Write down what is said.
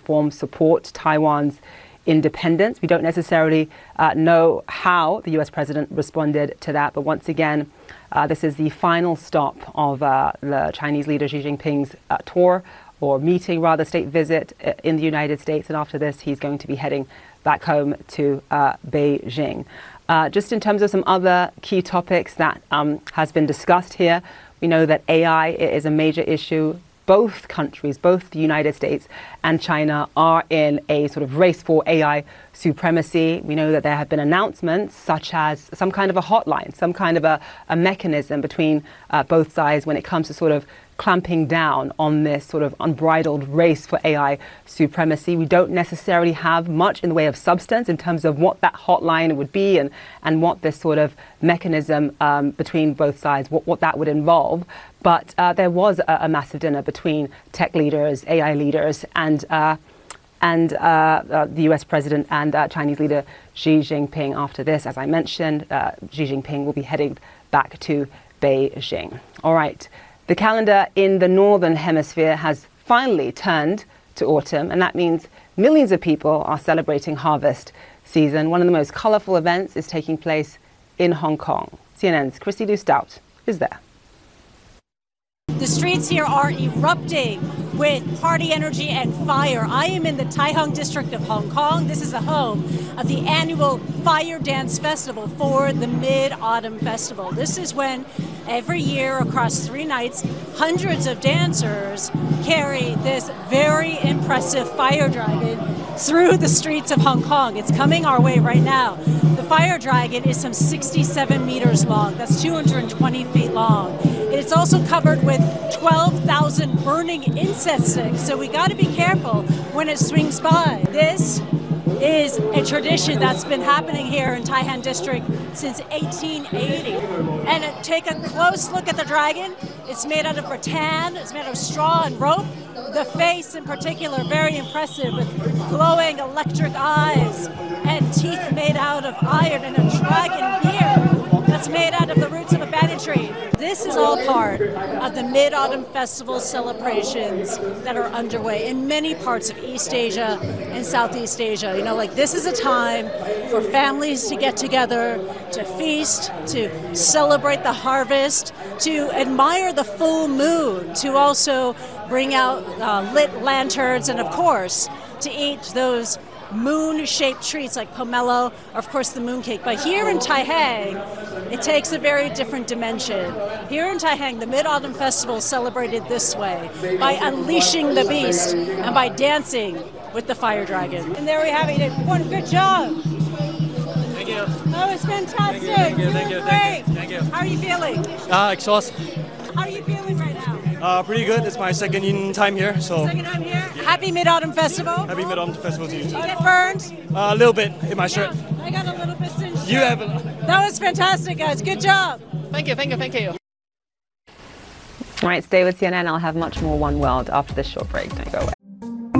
platform support Taiwan's independence. We don't necessarily know how the US president responded to that, but once again, this is the final stop of the Chinese leader Xi Jinping's tour, or meeting rather, state visit in the United States, and after this he's going to be heading back home to Beijing. Just in terms of some other key topics that has been discussed here, we know that AI is a major issue. Both countries, both the United States and China, are in a sort of race for AI supremacy. We know that there have been announcements such as some kind of a hotline, some kind of a mechanism between both sides when it comes to sort of clamping down on this sort of unbridled race for AI supremacy. We don't necessarily have much in the way of substance in terms of what that hotline would be and what this sort of mechanism between both sides, what that would involve. But there was a massive dinner between tech leaders, AI leaders, and the US president and Chinese leader Xi Jinping. After this, as I mentioned, Xi Jinping will be heading back to Beijing. All right. The calendar in the Northern Hemisphere has finally turned to autumn, and that means millions of people are celebrating harvest season. One of the most colorful events is taking place in Hong Kong. CNN's Christy Liu Stout is there. The streets here are erupting with party energy and fire. I am in the Tai Hung district of Hong Kong. This is the home of the annual Fire Dance Festival for the Mid-Autumn Festival. This is when every year across 3 nights, hundreds of dancers carry this very impressive fire dragon through the streets of Hong Kong. It's coming our way right now. The fire dragon is some 67 meters long. That's 220 feet long. It's also covered with 12,000 burning incense sticks, so we got to be careful when it swings by. This is a tradition that's been happening here in Tai Han District since 1880. And take a close look at the dragon. It's made out of rattan, it's made out of straw and rope. The face in particular, very impressive, with glowing electric eyes and teeth made out of iron, and a dragon beard that's made out of the roots of a banyan tree. This is all part of the Mid-Autumn Festival celebrations that are underway in many parts of East Asia and Southeast Asia. You know, like, this is a time for families to get together, to feast, to celebrate the harvest, to admire the full moon, to also bring out lit lanterns, and of course, to eat those moon-shaped treats like pomelo, or of course the mooncake. But here in Tai Hang, it takes a very different dimension. Here in Tai Hang, the Mid-Autumn Festival is celebrated this way, by unleashing the beast and by dancing with the fire dragon. And there we have it. What a good job. Thank you. That was fantastic. Thank you. Thank you. Thank you. How are you feeling? Exhausted. How are you feeling right now? Pretty good. It's my second time here, so. Second time here? Happy Mid-Autumn Festival. Happy Mid-Autumn Festival to you too. You get burned? A little bit in my shirt. Yeah, I got a little bit singed. You have. That was fantastic, guys. Good job. Thank you. All right, stay with CNN. I'll have much more One World after this short break. Don't go away.